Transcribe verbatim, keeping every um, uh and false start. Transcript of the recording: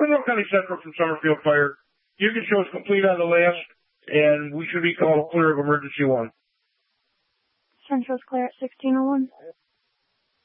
Monroe County Central from Summerfield Fire. You can show us complete on the list, and we should be called clear of emergency one. Central's clear at sixteen oh one.